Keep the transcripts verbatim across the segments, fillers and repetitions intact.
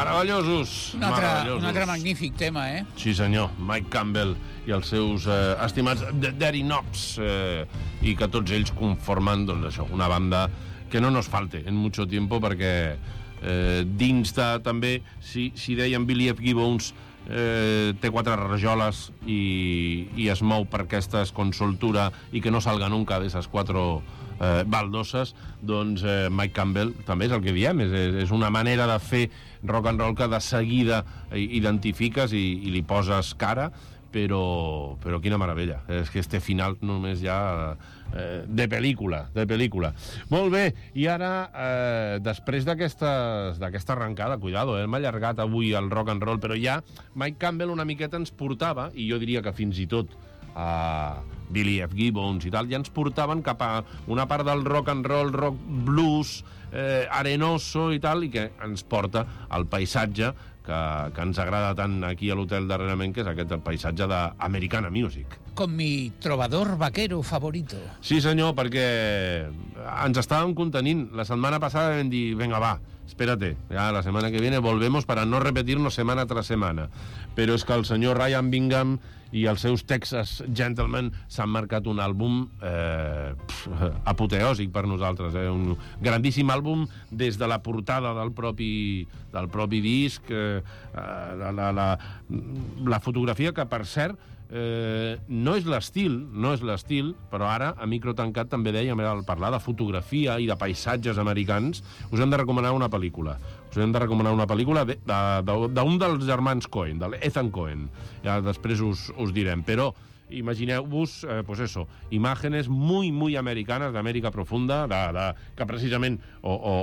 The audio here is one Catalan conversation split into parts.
meravellosos. Un altre, meravellosos. un altre magnífic tema, eh? Sí, senyor, Mike Campbell i els seus eh, estimats Daddy Knobs, eh, i que tots ells conformen, doncs això, una banda que no nos falte en mucho tiempo, perquè eh, dins de, també, si, si deien Billy F. Gibbons, eh, té quatre rajoles i, i es mou per aquesta esconsoltura i que no salga nunca de esas cuatro eh, baldoses, doncs eh, Mike Campbell també és el que diem, és, és una manera de fer rock and roll que de seguida identifiques i, i li poses cara, però, però quina meravella. És que este final només ja eh, de pel·lícula, de pel·lícula. Molt bé, i ara, eh, després d'aquesta arrencada, cuidado, eh, m'ha allargat avui el rock and roll, però ja Mike Campbell una miqueta ens portava, i jo diria que fins i tot a Billy F. Gibbons i tal, ja ens portaven cap a una part del rock and roll, rock blues, eh, arenoso i tal, i que ens porta al paisatge que, que ens agrada tant aquí a l'hotel darrerament, que és aquest el paisatge d'Americana Music. Com mi trovador vaquero favorito. Sí, senyor, perquè ens estàvem contenint. La setmana passada vam dir, venga, va, espérate, ya la semana que viene volvemos para no repetirnos semana tras semana. Però és que el senyor Ryan Bingham i els seus Texas Gentlemen s'han marcat un àlbum eh, pf, apoteòsic per nosaltres, eh? Un grandíssim àlbum des de la portada del propi, del propi disc, eh, la, la, la, la fotografia, que per cert eh, no és l'estil, no és l'estil, però ara a micro tancat també dèiem, al parlar de fotografia i de paisatges americans, us hem de recomanar una pel·lícula. Us hem de recomanar una pel·lícula d'un dels germans Coen, de l'Ethan Coen. Ja després us, us direm, però imagineu-vos, eh, pues eso, imágenes muy, muy americanas, d'Amèrica profunda, de, de, que precisament o, o,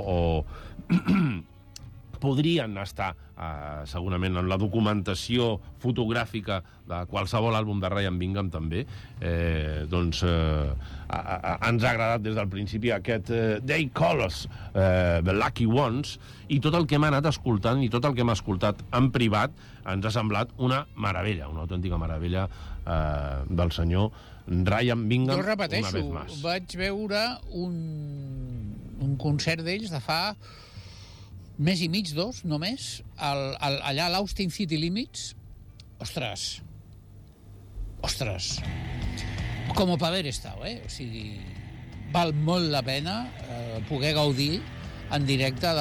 o podrien estar eh, segurament en la documentació fotogràfica de qualsevol àlbum de Ryan Bingham també, eh, doncs eh, a, a, ens ha agradat des del principi aquest eh, They Call Us eh, The Lucky Ones, i tot el que hem anat escoltant i tot el que hem escoltat en privat ens ha semblat una meravella, una autèntica meravella eh, del senyor Ryan Bingham. Jo repeteixo, vaig veure un, un concert d'ells de fa mes i mig, dos, només, al, al, allà a l'Austin City Limits. Ostres, ostres, com per haver estat, eh? O sigui, val molt la pena eh, poder gaudir en directe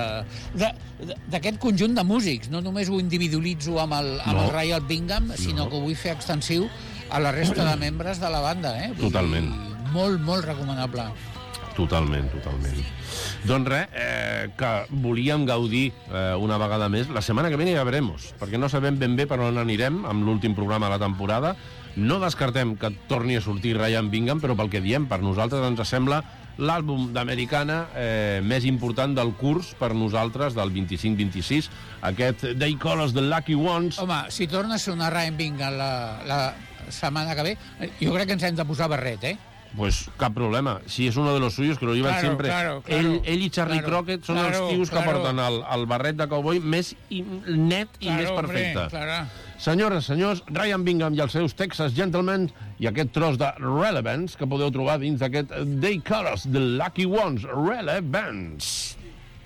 d'aquest conjunt de músics. No només ho individualitzo amb el, amb no. el Ryan Bingham, sinó no. que ho vull fer extensiu a la resta de membres de la banda, eh? Totalment. I molt, molt recomanable. Totalment, totalment. Doncs res, eh, que volíem gaudir eh, una vegada més. La setmana que ve ja veremos, perquè no sabem ben bé per on anirem amb l'últim programa de la temporada. No descartem que torni a sortir Ryan Bingham, però pel que diem, per nosaltres ens sembla l'àlbum d'Americana eh, més important del curs per nosaltres, del vint-i-cinc vint-i-sis, aquest They Call Us The Lucky Ones. Home, si torna a sonar Ryan Bingham la, la setmana que ve, jo crec que ens hem de posar barret, eh? Pues cap problema. Si és uno de los suyos, que lo llevan claro, siempre. Claro, claro, ell, ell i Charlie claro, Crockett són claro, els tios que claro. porten el, el barret de cowboy més i, net i claro, més perfecte. Hombre, claro. Senyores, senyors, Ryan Bingham i els seus Texas Gentlemen i aquest tros de Relevance que podeu trobar dins d'aquest They Call Us The Lucky Ones Relevance.